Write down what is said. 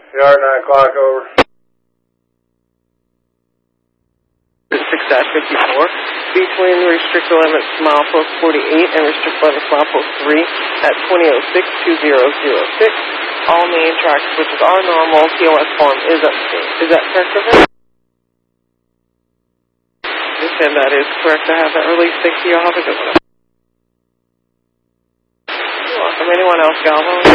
Yard 9 o'clock, over. 6-54. Between restrict limits milepost 48 and restrict limits milepost 3 at 2006-2006. All main track switches are normal. TOS form is upstate. Is that correct, over? And that is correct. I have that release. Thank you. Have a good one. You're welcome. Anyone else, Galvo?